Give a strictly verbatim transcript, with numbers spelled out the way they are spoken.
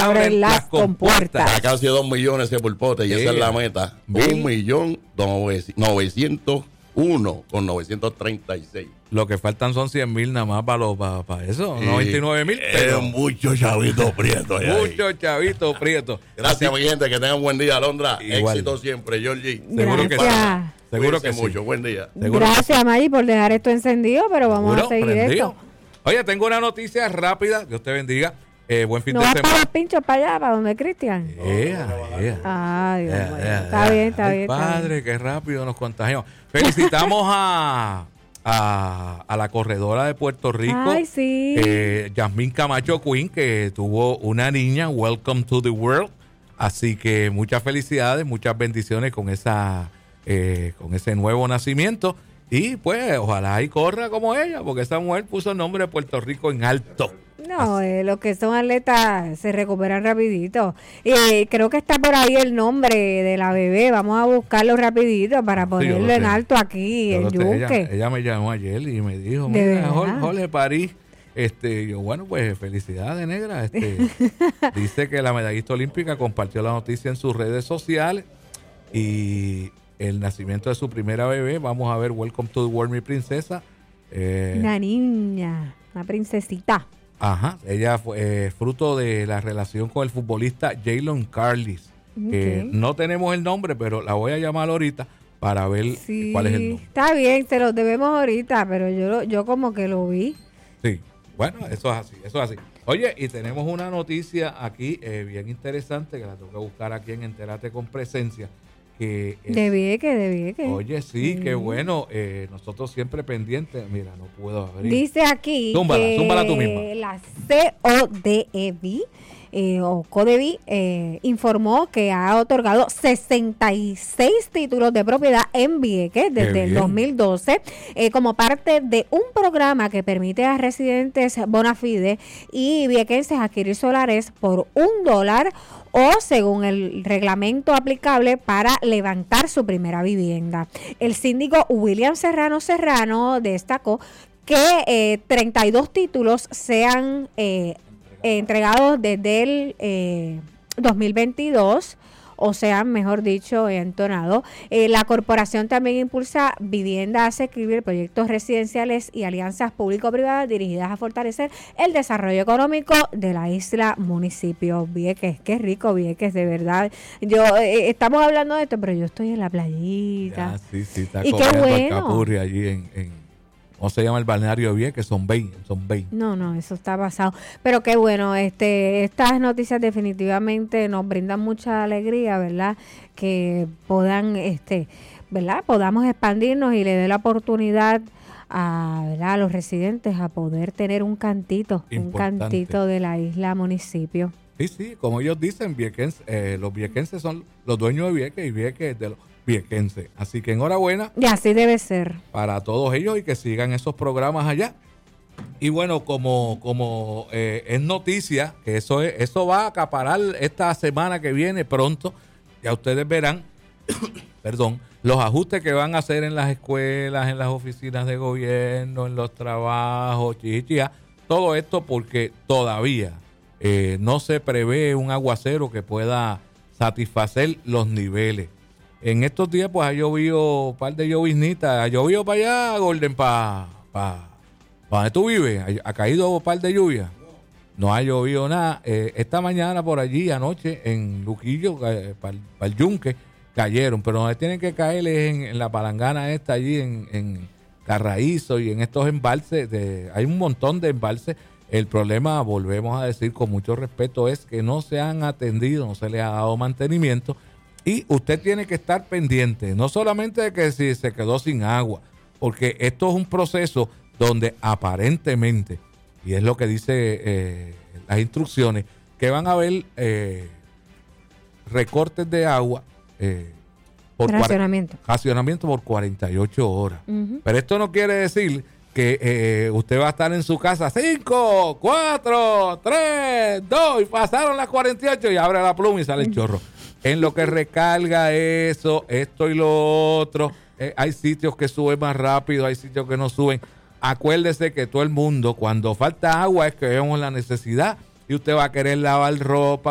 abren las compuertas. Acá ha sido dos millones ese pulpote y sí, esa es la meta. Sí. Un millón novecientos uno con novecientos treinta y seis. Lo que faltan son cien mil nada más para, lo, para, para eso, sí. noventa y nueve mil. Pero mucho chavito prieto. Mucho chavito prieto. Gracias, así, mi gente, que tengan buen día, Alondra. Igual. Éxito siempre, Georgie. Seguro que sí. Seguro que mucho, sí. Buen día. Seguro Gracias, Maggi, por dejar esto encendido, pero vamos ¿Seguro? a seguir Prendido. esto. Oye, tengo una noticia rápida, que usted bendiga. Eh, buen fin no de vas semana. para los pinchos para allá, para donde Cristian. Yeah, yeah. Ay, Dios yeah, mío. yeah, Está yeah. bien, está Ay, bien. Padre, está bien. qué rápido nos contagiamos. Felicitamos a, a, a la corredora de Puerto Rico, Ay, sí. eh, Yasmín Camacho Quinn, que tuvo una niña. Welcome to the world. Así que muchas felicidades, muchas bendiciones con esa, eh, con ese nuevo nacimiento. Y pues, ojalá y corra como ella, porque esa mujer puso el nombre de Puerto Rico en alto. No, eh, los que son atletas se recuperan rapidito. Eh, creo que está por ahí el nombre de la bebé. Vamos a buscarlo rapidito para ponerlo sí, en alto aquí, en Yunque. Ella, ella me llamó ayer y me dijo, mira, Jorge, Jorge París. Este, yo, bueno, pues felicidades, negra. Este, dice que la medallista olímpica compartió la noticia en sus redes sociales y el nacimiento de su primera bebé. Vamos a ver, welcome to the world, mi princesa. Eh, una niña, una princesita. Ajá, ella fue eh, fruto de la relación con el futbolista Jalen Carlis. Okay. Que no tenemos el nombre, pero la voy a llamar ahorita para ver sí, cuál es el nombre. Está bien, se lo debemos ahorita, pero yo, yo como que lo vi. Sí, bueno, eso es así, eso es así. Oye, y tenemos una noticia aquí eh, bien interesante que la tengo que buscar aquí en Entérate con Presencia. Que es, de Vieques, de Vieques. Oye, sí, sí. Qué bueno. Eh, nosotros siempre pendientes. Mira, no puedo abrir. Dice aquí túmbala, que túmbala tú misma. La C O D E B eh, o Codevi eh, informó que ha otorgado sesenta y seis títulos de propiedad en Vieques desde el dos mil doce eh, como parte de un programa que permite a residentes bona fide y viequenses adquirir solares por un dólar o según el reglamento aplicable para levantar su primera vivienda. El síndico William Serrano Serrano destacó que eh, treinta y dos títulos sean eh, entregados desde el eh, dos mil veintidós, o sea, mejor dicho, entonado. Eh, la corporación también impulsa vivienda asequible, proyectos residenciales y alianzas público-privadas dirigidas a fortalecer el desarrollo económico de la isla municipio Vieques. Qué rico Vieques, de verdad. Yo eh, estamos hablando de esto, pero yo estoy en la playita. Ya, sí, sí, está y qué bueno. Capurri allí en, en ¿cómo se llama el balneario de Vieques? Son veinte, son veinte. No, no, eso está pasado. Pero qué bueno, este, estas noticias definitivamente nos brindan mucha alegría, ¿verdad? Que puedan, este, ¿verdad? Podamos expandirnos y le dé la oportunidad a, ¿verdad? a los residentes a poder tener un cantito, Importante. un cantito de la isla municipio. Sí, sí, como ellos dicen, viequense, eh, los viequenses son los dueños de Vieques y Vieques de los viequenses. Así que enhorabuena. Y así debe ser. Para todos ellos y que sigan esos programas allá. Y bueno, como como eh, es noticia, que eso es, eso va a acaparar esta semana que viene pronto, ya ustedes verán, perdón, los ajustes que van a hacer en las escuelas, en las oficinas de gobierno, en los trabajos, chichia, todo esto porque todavía eh, no se prevé un aguacero que pueda satisfacer los niveles. En estos días, pues, ha llovido un par de lloviznitas. Ha llovido para allá, Golden, para pa, pa donde tú vives. Ha, ha caído un par de lluvias. No ha llovido nada. Eh, esta mañana por allí, anoche, en Luquillo, eh, para pa el Yunque, cayeron. Pero donde tienen que caer es en, en la palangana esta allí, en, en Carraízo y en estos embalses. De, hay un montón de embalses. El problema, volvemos a decir con mucho respeto, es que no se han atendido, no se les ha dado mantenimiento. Y usted tiene que estar pendiente, no solamente de que si se quedó sin agua, porque esto es un proceso donde aparentemente, y es lo que dice eh, las instrucciones, que van a haber eh, recortes de agua eh, por racionamiento. Cuar- racionamiento por cuarenta y ocho horas. Uh-huh. Pero esto no quiere decir que eh, usted va a estar en su casa cinco, cuatro, tres, dos y pasaron las cuarenta y ocho y abre la pluma y sale el chorro. En lo que recarga eso, esto y lo otro, eh, hay sitios que suben más rápido, hay sitios que no suben. Acuérdese que todo el mundo, cuando falta agua, es que vemos la necesidad y usted va a querer lavar ropa,